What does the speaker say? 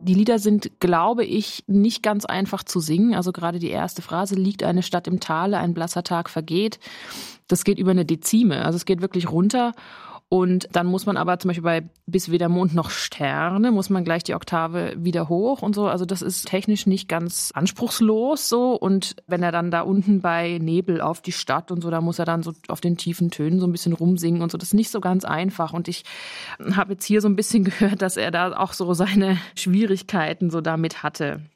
Die Lieder sind, glaube ich, nicht ganz einfach zu singen. Also gerade die erste Phrase, liegt eine Stadt im Tale, ein blasser Tag vergeht. Das geht über eine Dezime, also es geht wirklich runter. Und dann muss man aber zum Beispiel bei Bis weder Mond noch Sterne, muss man gleich die Oktave wieder hoch und so. Also das ist technisch nicht ganz anspruchslos so. Und wenn er dann da unten bei Nebel auf die Stadt und so, da muss er dann so auf den tiefen Tönen so ein bisschen rumsingen und so. Das ist nicht so ganz einfach. Und ich habe jetzt hier so ein bisschen gehört, dass er da auch so seine Schwierigkeiten so damit hatte.